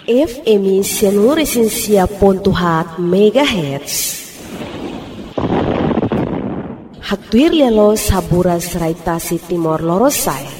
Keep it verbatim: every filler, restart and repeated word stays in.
F M Senuresensia Pontuhat Megahertz. Haktuir lelo saburas raitasi Timor Lorosai.